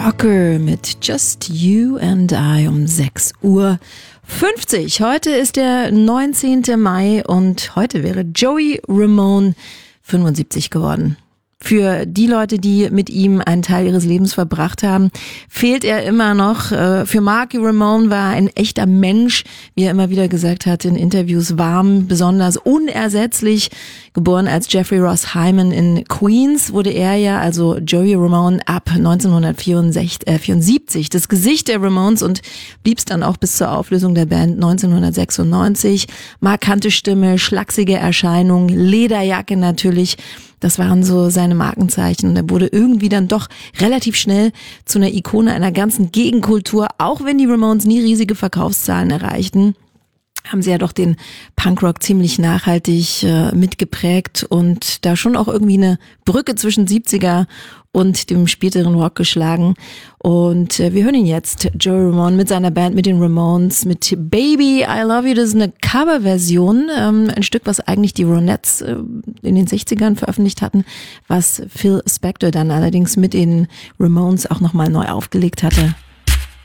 Walker mit Just You and I um 6:50 Uhr. Heute ist der 19. Mai und heute wäre Joey Ramone 75 geworden. Für die Leute, die mit ihm einen Teil ihres Lebens verbracht haben, fehlt er immer noch. Für Marky Ramone war er ein echter Mensch, wie er immer wieder gesagt hat in Interviews, warm, besonders unersetzlich. Geboren als Jeffrey Ross Hyman in Queens, wurde er ja, also Joey Ramone, ab 1974 das Gesicht der Ramones und blieb's dann auch bis zur Auflösung der Band 1996. Markante Stimme, schlachsige Erscheinung, Lederjacke natürlich. Das waren so seine Markenzeichen und er wurde irgendwie dann doch relativ schnell zu einer Ikone einer ganzen Gegenkultur, auch wenn die Ramones nie riesige Verkaufszahlen erreichten. Haben sie ja doch den Punkrock ziemlich nachhaltig mitgeprägt und da schon auch irgendwie eine Brücke zwischen 70er und dem späteren Rock geschlagen. Und wir hören ihn jetzt, Joey Ramone mit seiner Band, mit den Ramones, mit Baby, I Love You. Das ist eine Coverversion, ein Stück, was eigentlich die Ronettes in den 60ern veröffentlicht hatten, was Phil Spector dann allerdings mit den Ramones auch nochmal neu aufgelegt hatte.